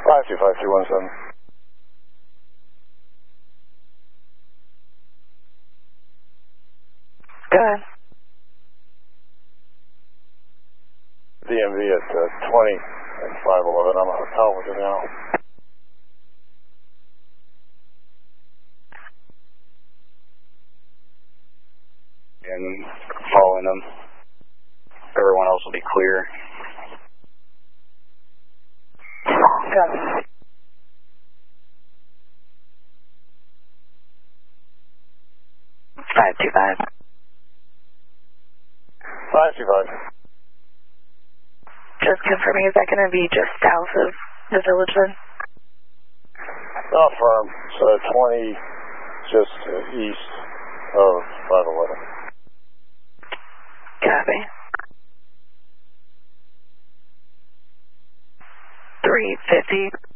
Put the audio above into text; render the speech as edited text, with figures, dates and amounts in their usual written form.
525317. Go ahead. DMV at 20 and 511. I'm a hotel with you now. And following them. Everyone else will be clear. Copy. 525. 525. Just confirming, is that going to be just south of the village then? Not firm. So 20 just east of 511. Copy. 350.